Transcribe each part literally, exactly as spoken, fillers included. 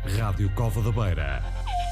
Rádio Cova da Beira.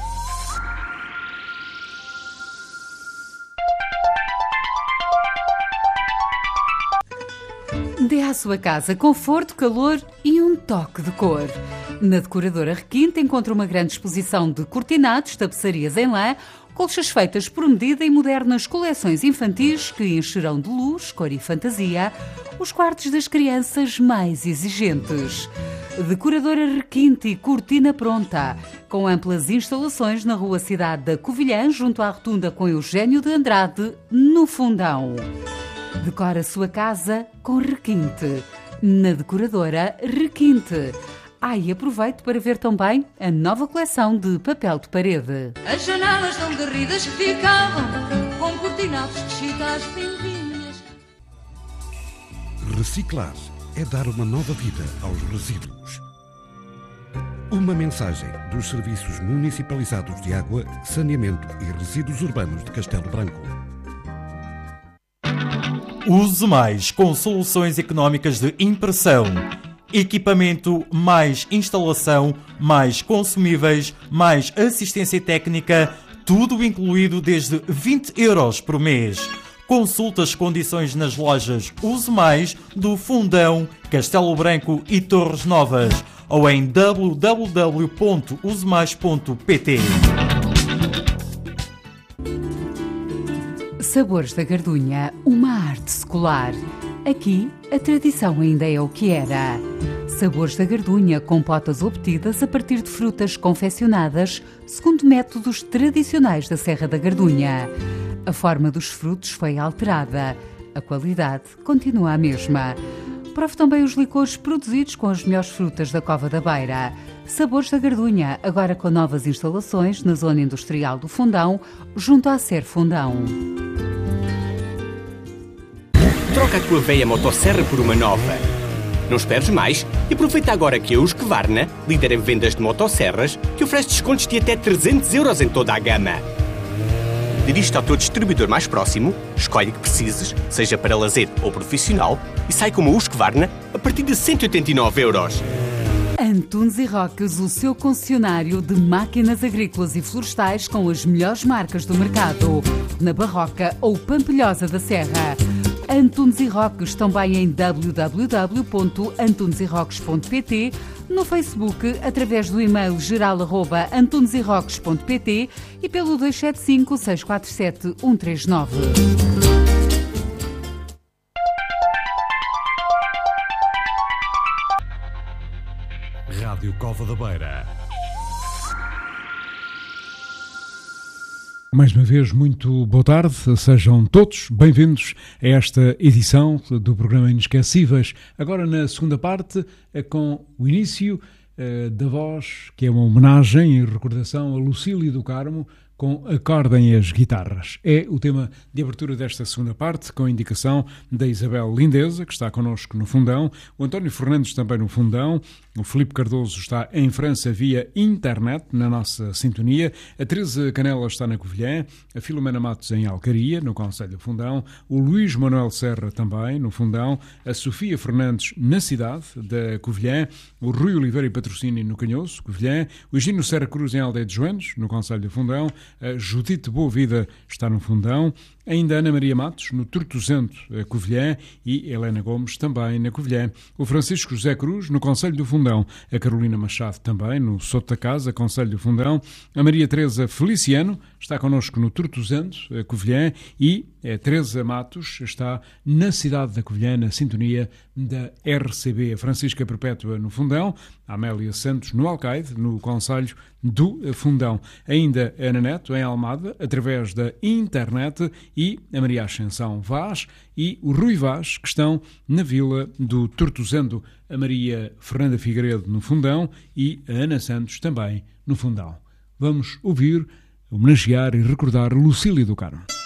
Dê à sua casa conforto, calor e um toque de cor. Na Decoradora Requinte encontra uma grande exposição de cortinados, tapeçarias em lã, colchas feitas por medida e modernas coleções infantis que encherão de luz, cor e fantasia os quartos das crianças mais exigentes. Decoradora Requinte e Cortina Pronta, com amplas instalações na Rua Cidade da Covilhã, junto à rotunda com Eugênio de Andrade, no Fundão. Decora a sua casa com Requinte, na Decoradora Requinte. Ah, e aproveite para ver também a nova coleção de papel de parede. As janelas tão garridas que ficavam com cortinados de chita às pintinhas. Reciclar é dar uma nova vida aos resíduos. Uma mensagem dos Serviços Municipalizados de Água, Saneamento e Resíduos Urbanos de Castelo Branco. Use mais com soluções económicas de impressão. Equipamento mais instalação, mais consumíveis, mais assistência técnica, tudo incluído desde vinte euros por mês. Consulte as condições nas lojas Use Mais do Fundão, Castelo Branco e Torres Novas ou em w w w ponto use mais ponto p t. Sabores da Gardunha, uma arte secular. Aqui, a tradição ainda é o que era. Sabores da Gardunha, compotas obtidas a partir de frutas confeccionadas segundo métodos tradicionais da Serra da Gardunha. A forma dos frutos foi alterada. A qualidade continua a mesma. Prove também os licores produzidos com as melhores frutas da Cova da Beira. Sabores da Gardunha, agora com novas instalações na zona industrial do Fundão, junto à Ser Fundão. Troca a tua velha motosserra por uma nova. Não esperes mais e aproveita agora que a Husqvarna, líder em vendas de motosserras, que oferece descontos de até trezentos euros em toda a gama. Dirige-te ao teu distribuidor mais próximo, escolhe o que precises, seja para lazer ou profissional, e sai com uma Husqvarna a partir de cento e oitenta e nove euros. Antunes e Roques, o seu concessionário de máquinas agrícolas e florestais com as melhores marcas do mercado, na Barroca ou Pampilhosa da Serra. Antunes e Roques, também em w w w ponto antunes e roques ponto p t, no Facebook, através do e-mail geral arroba antunes e roques ponto p t e pelo dois sete cinco, seis quatro sete, um três nove. Rádio Cova da Beira. Mais uma vez, muito boa tarde, sejam todos bem-vindos a esta edição do programa Inesquecíveis. Agora na segunda parte, com o início uh, da voz, que é uma homenagem e recordação a Lucília do Carmo, com Acordem as Guitarras. É o tema de abertura desta segunda parte, com a indicação da Isabel Lindeza, que está connosco no Fundão, o António Fernandes também no Fundão, o Filipe Cardoso está em França via internet, na nossa sintonia, a Teresa Canela está na Covilhã, a Filomena Matos em Alcaria, no Concelho do Fundão, o Luís Manuel Serra também no Fundão, a Sofia Fernandes na cidade da Covilhã, o Rui Oliveira e Patrocínio no Canhoço, Covilhã, o Egino Serra Cruz em Aldeia de Joanes, no Concelho do Fundão, a Judite Boa Vida está no Fundão, ainda Ana Maria Matos, no Tortozento, Covilhã, e Helena Gomes, também na Covilhã. O Francisco José Cruz, no Concelho do Fundão. A Carolina Machado, também, no Soto da Casa, Concelho do Fundão. A Maria Teresa Feliciano está connosco no Tortozento, Covilhã. E a Teresa Matos está na cidade da Covilhã, na sintonia da R C B. A Francisca Perpétua, no Fundão. A Amélia Santos, no Alcaide, no Concelho do Fundão. Ainda a Ana Neto, em Almada, através da internet, e a Maria Ascensão Vaz e o Rui Vaz, que estão na vila do Tortozendo. A Maria Fernanda Figueiredo no Fundão e a Ana Santos também no Fundão. Vamos ouvir, homenagear e recordar Lucília do Carmo.